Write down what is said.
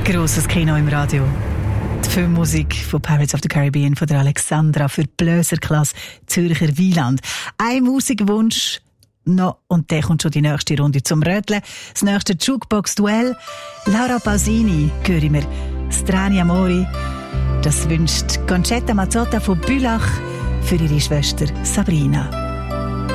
Grosses Kino im Radio. Die Filmmusik von Pirates of the Caribbean von der Alexandra für die Blöserklasse Zürcher Wieland. Ein Musikwunsch noch, und der kommt schon die nächste Runde zum Röteln. Das nächste Jukebox-Duell. Laura Pausini, höre mir Strani Amori. Das wünscht Concetta Mazzotta von Bülach für ihre Schwester Sabrina.